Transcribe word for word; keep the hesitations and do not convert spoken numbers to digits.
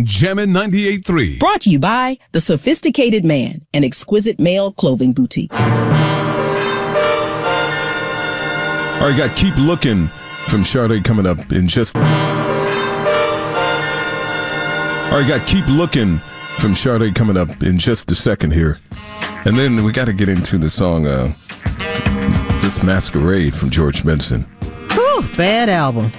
Jammin' ninety-eight point three. Brought to you by The Sophisticated Man, an exquisite male clothing boutique. All right, got Keep Looking from Sade coming up in just... All right, got Keep Looking from Sade coming up in just a second here. And then we got to get into the song, uh, This Masquerade from George Benson. Whew, bad album.